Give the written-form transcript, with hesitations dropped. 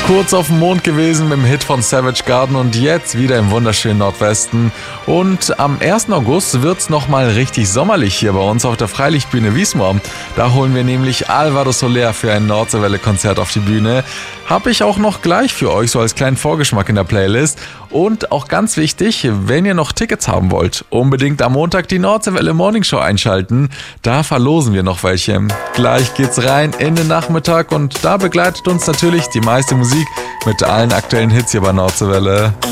Kurz auf dem Mond gewesen mit dem Hit von Savage Garden und jetzt wieder im wunderschönen Nordwesten. Und am 1. August wird es nochmal richtig sommerlich hier bei uns auf der Freilichtbühne Wismar. Da holen wir nämlich Alvaro Soler für ein Nordseewelle-Konzert auf die Bühne. Habe ich auch noch gleich für euch so als kleinen Vorgeschmack in der Playlist. Und auch ganz wichtig, wenn ihr noch Tickets haben wollt, unbedingt am Montag die Nordseewelle Morning Show einschalten. Da verlosen wir noch welche. Gleich geht's rein in den Nachmittag und da begleitet uns natürlich die meiste Musik mit allen aktuellen Hits hier bei Nordseewelle.